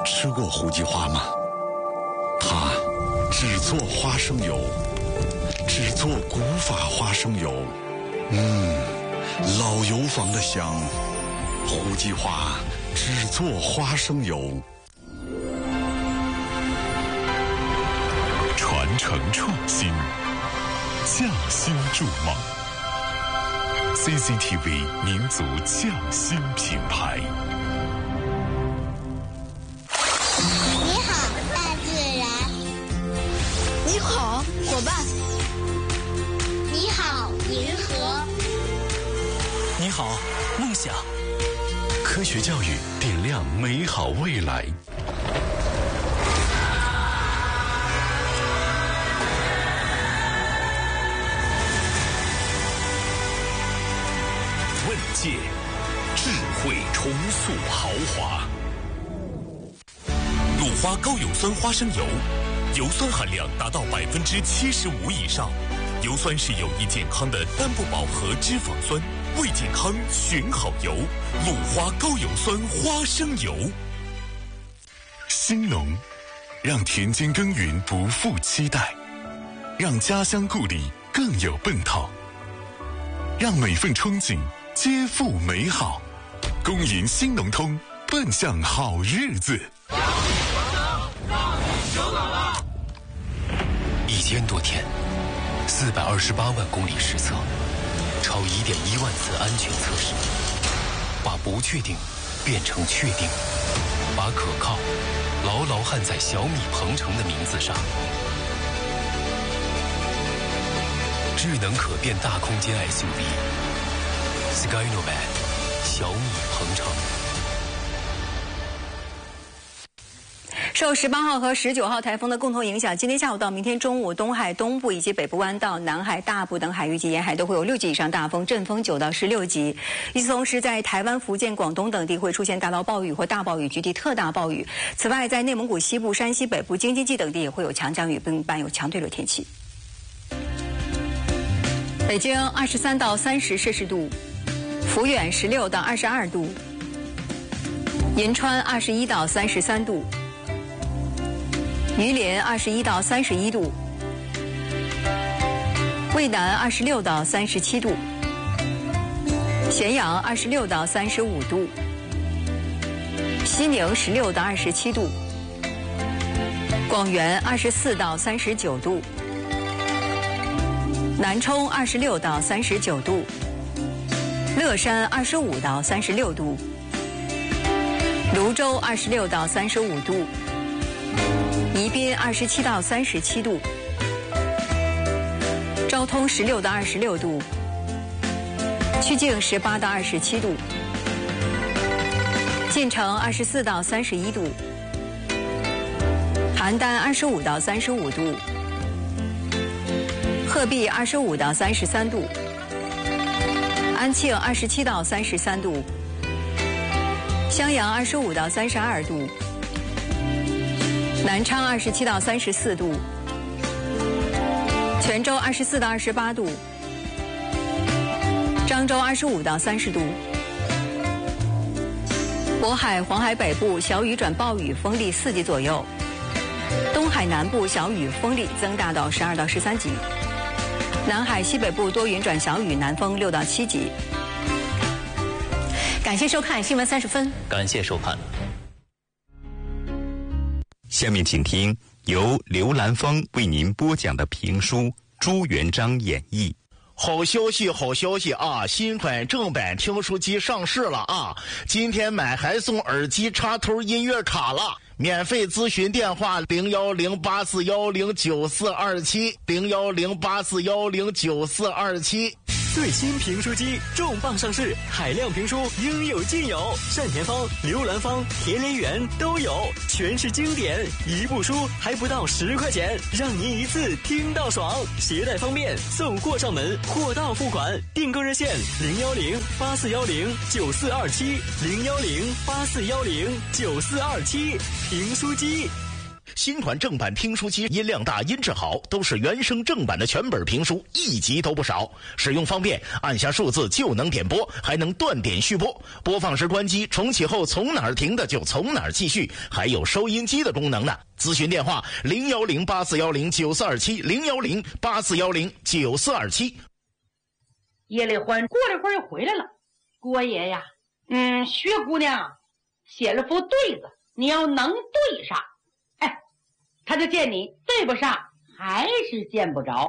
吃过胡记花吗？它只做花生油，只做古法花生油。老油坊的香，胡记花只做花生油。 传承创新，匠心筑梦。CCTV 民族匠心品牌。 你好，大自然。 你好，伙伴。 你好，银河。 你好，梦想。 科学教育点亮美好未来。 问界，智慧重塑豪华。鲁花高油酸花生油，油酸含量达到75%以上，油酸是有益健康的单不饱和脂肪酸，为健康选好油。鲁花高油酸花生油。兴农，让田间耕耘不负期待，让家乡故里更有奔头，让每份憧憬皆富美好，恭迎兴农通，奔向好日子。 1000多天，428万公里实测，超1.1万次安全测试，把不确定变成确定，把可靠牢牢焊在小米鹏程的名字上。智能可变大空间 SUV Skynomad 小米鹏程。 受18号和19号台风的共同影响，今天下午到明天中午，东海东部以及北部湾道、南海、大部等海域及沿海都会有6级以上大风，阵风9到16级。与此同时，在台湾、福建、广东等地会出现大到暴雨或大暴雨，局地特大暴雨。此外，在内蒙古西部、山西北部、京津冀等地也会有强降雨，并伴有强对流天气。北京23到30摄氏度，抚远16到22度，银川21到33度。榆林21到31度，渭南26到37度，咸阳26到35度，西宁16到27度，广元24到39度，南充26到39度，乐山25到36度，泸州26到35度。宜宾27到37度，昭通16到26度，曲靖18到27度，晋城24到31度，邯郸25到35度，鹤壁25到33度，安庆27到33度，襄阳25到32度。南昌27到34度，泉州24到28度，漳州25到30度，渤海、黄海北部小雨转暴雨，风力4级左右；东海南部小雨，风力增大到12到13级；南海西北部多云转小雨，南风6到7级。 感谢收看新闻30分， 感谢收看。 下面请听由刘兰峰为您播讲的评书《朱元璋演义》。 好消息，好消息啊！新款正版听书机上市了啊！今天买还送耳机插头音乐卡了。免费咨询电话01084109427，01084109427。 最新评书机重磅上市，海量评书应有尽有，单田芳、刘兰芳、田连元都有，全是经典，一部书还不到10块钱，让您一次听到爽，携带方便，送货上门，货到付款。订购热线01084109427，01084109427。评书机。 新款正版听书机，音量大，音质好，都是原声正版的全本评书，一集都不少。使用方便，按下数字就能点播，还能断点续播。播放时关机，重启后从哪儿停的就从哪儿继续，还有收音机的功能呢。咨询电话01084109427，01084109427。 叶丽欢过了会儿又回来了。郭爷呀，薛姑娘写了副对子，你要能对上，他就见你对不上，还是见不着。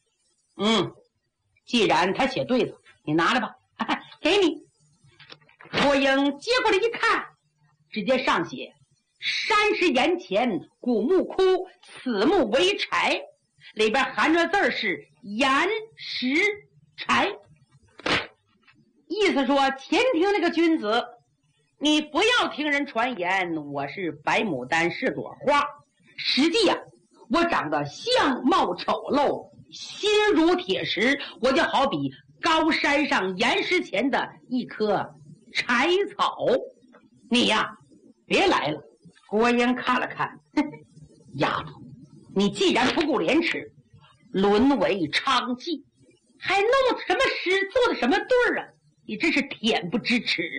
既然他写对子，你拿来吧，给你。郭英接过来一看，直接上写山石岩前古木枯，此木为柴，里边含着字是岩石柴，意思说前庭那个君子，你不要听人传言我是白牡丹是朵花，实际我长得相貌丑陋，心如铁石，我就好比高山上岩石前的一棵柴草。你别来了。郭英看了看，丫头，你既然不顾廉耻，沦为娼妓，还弄什么诗，做的什么对儿你真是恬不知耻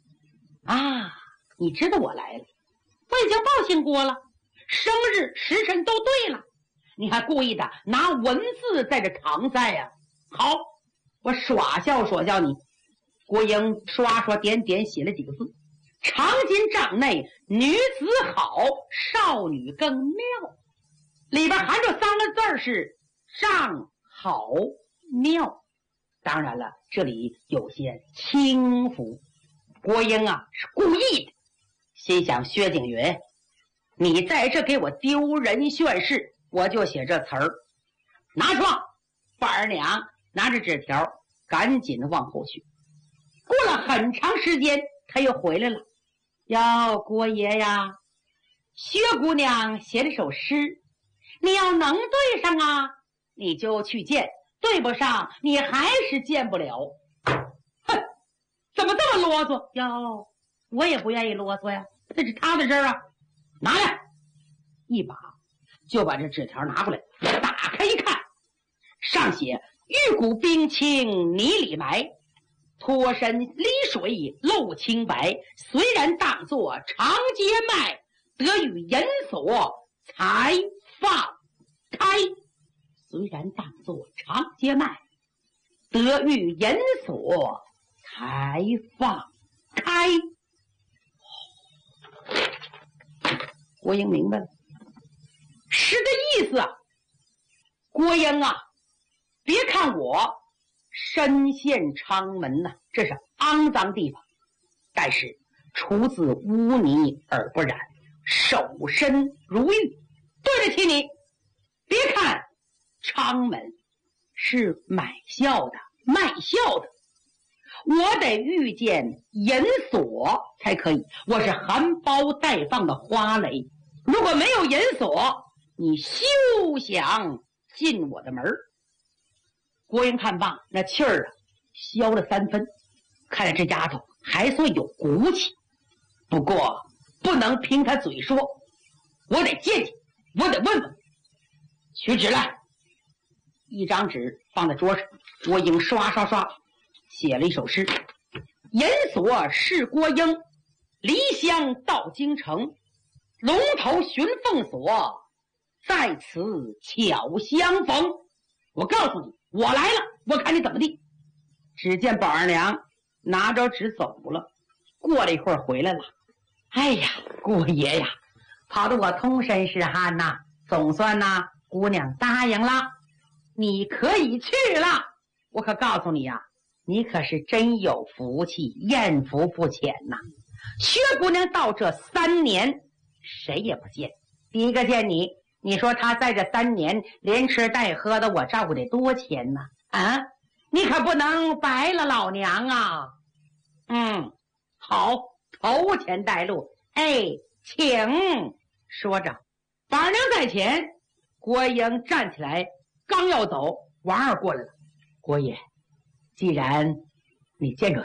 你知道我来了，我已经报信过了，生日时辰都对了，你还故意的拿文字在这搪塞好，我耍笑你。郭英刷刷点点写了几个字：长今帐内女子好，少女更妙，里边含着3个字是上好妙。当然了，这里有些轻浮。郭英是故意的，心想薛景云，你在这给我丢人炫事，我就写这词儿。拿去吧。板儿娘拿着纸条赶紧往后去。过了很长时间，他又回来了。郭爷呀，薛姑娘写了首诗，你要能对上你就去见，对不上你还是见不了。怎么这么啰嗦？我也不愿意啰嗦呀，这是他的事儿拿来。一把就把这纸条拿过来，打开一看，上写玉骨冰清泥里埋，脱身离水露清白，虽然当作长街卖，得与银锁才放开。虽然当作长街卖，得与银锁才放开。郭英明白了诗的意思郭英别看我身陷昌门这是肮脏地方，但是出自污泥而不染，守身如玉，对得起你。别看昌门是买笑的卖笑的，我得遇见银锁才可以，我是含苞待放的花蕾，如果没有银锁，你休想进我的门。郭英看罢，那气儿消了3分，看来这丫头还算有骨气，不过不能凭她嘴说，我得见见，我得问问。取纸来。一张纸放在桌上，郭英刷刷刷写了一首诗：银锁是郭英，离乡到京城，龙头寻凤锁，在此巧相逢。我告诉你，我来了，我看你怎么地。只见宝二娘拿着纸走了，过了一会儿回来了。哎呀，郭爷呀，跑得我通身是汗总算姑娘答应了，你可以去了。我可告诉你你可是真有福气，艳福不浅薛姑娘到这3年谁也不见，第一个见你，你说她在这3年连吃带喝的，我照顾得多钱你可不能白了老娘好，头前带路，请。说着板娘在前，郭英站起来刚要走，王二过来了。郭爷，既然你见着